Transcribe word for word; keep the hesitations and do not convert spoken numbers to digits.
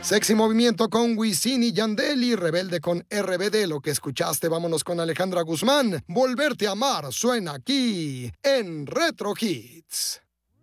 Sexy Movimiento con Wisin y Yandel y Rebelde con R B D. Lo que escuchaste, vámonos con Alejandra Guzmán. Volverte a amar suena aquí en Retro Hits.